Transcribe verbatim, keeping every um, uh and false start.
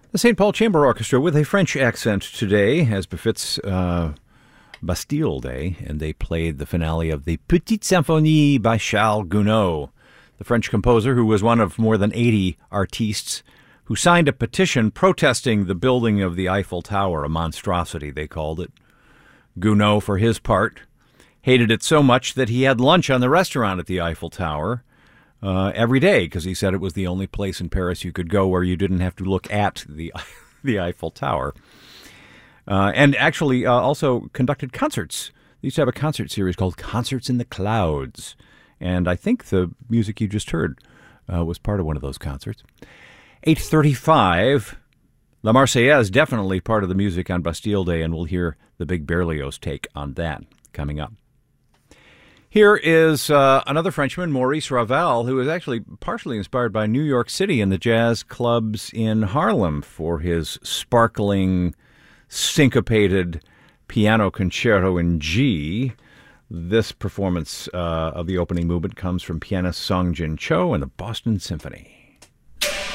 The Saint Paul Chamber Orchestra with a French accent today, as befits uh, Bastille Day, and they played the finale of the Petite Symphonie by Charles Gounod, the French composer who was one of more than eighty artistes who signed a petition protesting the building of the Eiffel Tower, a monstrosity, they called it. Gounod, for his part, hated it so much that he had lunch on the restaurant at the Eiffel Tower uh, every day because he said it was the only place in Paris you could go where you didn't have to look at the the Eiffel Tower. Uh, and actually uh, also conducted concerts. They used to have a concert series called Concerts in the Clouds. And I think the music you just heard uh, was part of one of those concerts. eight thirty-five, La Marseillaise, definitely part of the music on Bastille Day, and we'll hear the big Berlioz take on that coming up. Here is uh, another Frenchman, Maurice Ravel, who is actually partially inspired by New York City and the jazz clubs in Harlem for his sparkling, syncopated piano concerto in G. This performance uh, of the opening movement comes from pianist Song Jin Cho and the Boston Symphony.